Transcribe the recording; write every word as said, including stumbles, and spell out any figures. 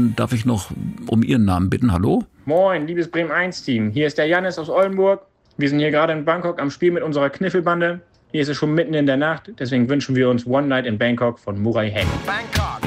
dann darf ich noch um Ihren Namen bitten. Hallo? Moin, liebes Bremen eins Team. Hier ist der Jannis aus Oldenburg. Wir sind hier gerade in Bangkok am Spiel mit unserer Kniffelbande. Hier ist es schon mitten in der Nacht, deswegen wünschen wir uns One Night in Bangkok von Murai Heng. Bangkok.